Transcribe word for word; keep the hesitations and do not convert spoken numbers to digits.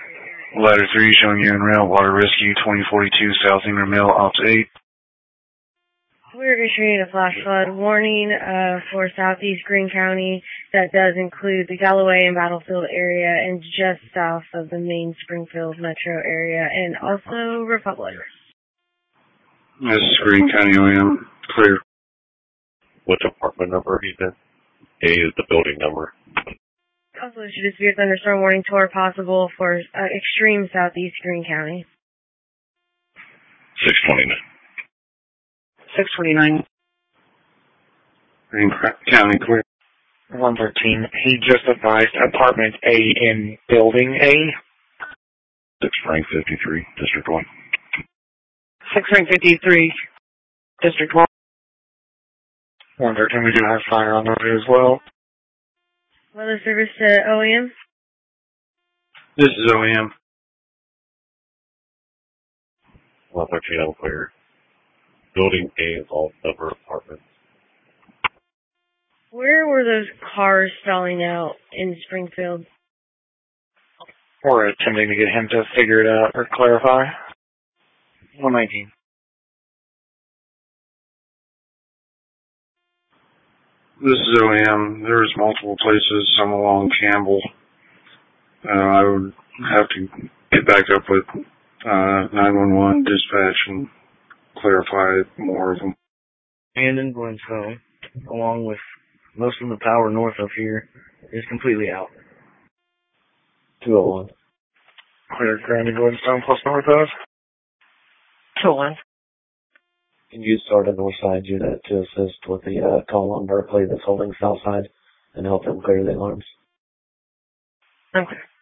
Ladder three showing you en route, Water Rescue twenty forty-two South Ingram Mill, Ops eight. We're issuing a flash flood warning uh, for southeast Greene County. That does include the Galloway and Battlefield area and just south of the main Springfield metro area, and also Republic. This is Greene County O M. Clear. Which apartment number are you in? A is the building number. Also issued a severe thunderstorm warning tour possible for uh, extreme southeast Greene County. six twenty-nine. six twenty-nine. Greene County clear. one thirteen. He just advised apartment A in building A. six Frank fifty-three, District one. six Frank fifty-three, District one. one thirteen, we do have fire on the road as well. Weather service to O E M. This is O E M. one thirteen, I'm clear. Building A is all number of apartments. Where were those cars stalling out in Springfield? We're attempting to get him to figure it out or clarify. one nineteen. This is O E M. There's multiple places, some along Campbell. Uh, I would have to get back up with uh, nine one one dispatch and clarify more of them. And in Glenstone, along with most of the power north of here, is completely out. two oh one. Clear Grand and Glenstone plus north of. two oh one. Can you start a north side unit to assist with the uh, call on Berkeley that's holding south side and help them clear the alarms? Okay.